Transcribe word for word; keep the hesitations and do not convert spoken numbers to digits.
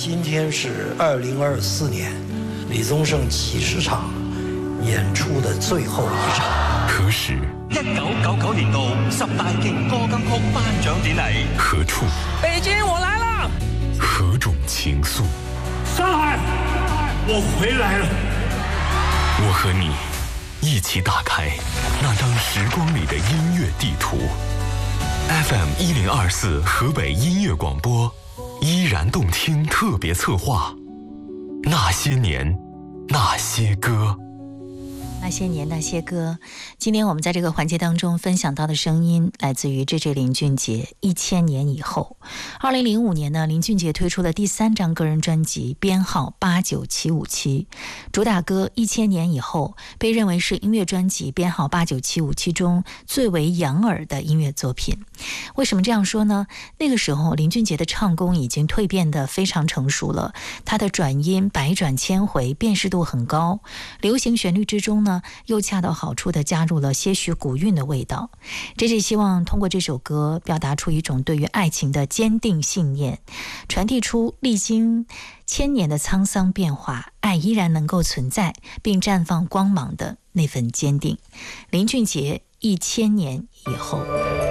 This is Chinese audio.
今天是二零二四年李宗盛七十场演出的最后一场。 何时？ 一九九九年度十大勁歌金曲頒獎典禮。 何處？ 北京，我來了。 何種情愫？ 上海，我回來了。 我和你一起打開那張時光裡的音樂地圖。F M 一零二四河北音樂廣播，依然動聽特別策劃。那些年，那些歌。 那些年那些歌，今天我们在这个环节当中分享到的声音来自于 J J 林俊杰。一千年以后，二零零五年呢，林俊杰推出了第三张个人专辑，编号八九七五七，主打歌《一千年以后》被认为是音乐专辑编号八九七五七中最为养耳的音乐作品。为什么这样说呢？那个时候林俊杰的唱功已经蜕变得非常成熟了，他的转音百转千回，辨识度很高，流行旋律之中呢又恰到好处地加入了些许古韵的味道。J J 希望通过这首歌表达出一种对于爱情的坚定信念，传递出历经千年的沧桑变化，爱依然能够存在并绽放光芒的那份坚定。林俊杰一千年以后。